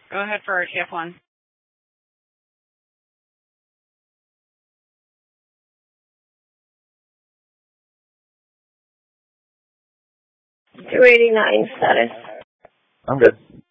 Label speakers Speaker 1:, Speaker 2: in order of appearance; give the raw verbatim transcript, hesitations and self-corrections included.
Speaker 1: Go ahead for R T F one.
Speaker 2: two eighty-nine status.
Speaker 3: I'm good.